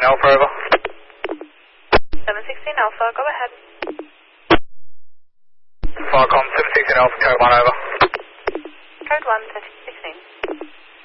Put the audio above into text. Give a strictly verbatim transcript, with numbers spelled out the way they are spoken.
Alpha, over. seven sixteen Alpha, go ahead. Falcon, seven sixteen Alpha, code one, over. Code one, thirty sixteen.